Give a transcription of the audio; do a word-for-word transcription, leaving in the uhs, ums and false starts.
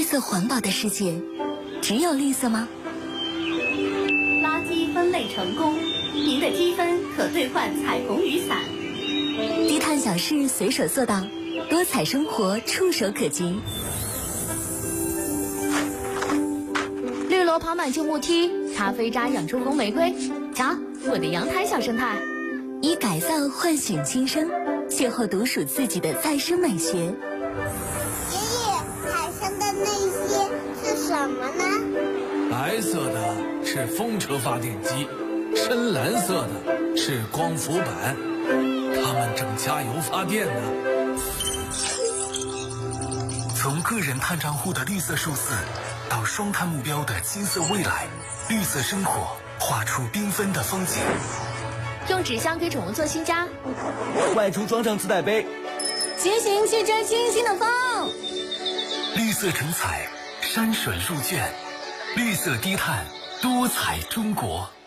色环保的世界，只有绿色吗？ 垃圾分类成功，您的积分可兑换彩虹雨伞。 低碳小事随手做到，多彩生活触手可及。 绿萝跑满旧木梯，咖啡渣养出红玫瑰。瞧，我的阳台小生态。 以改造唤醒新生，邂逅独属自己的再生美学。 爷爷，海上的那些是什么呢？ 白色的是风车发电机，深蓝色的是光伏板，它们正加油发电呢。 从个人碳账户的绿色数字，到双碳目标的金色未来，绿色生活画出缤纷的风景。 用纸箱给宠物做新家， 外出装上自带杯， 骑行去追星星的风。 绿色成彩，山水入卷，绿色低碳，多彩中国。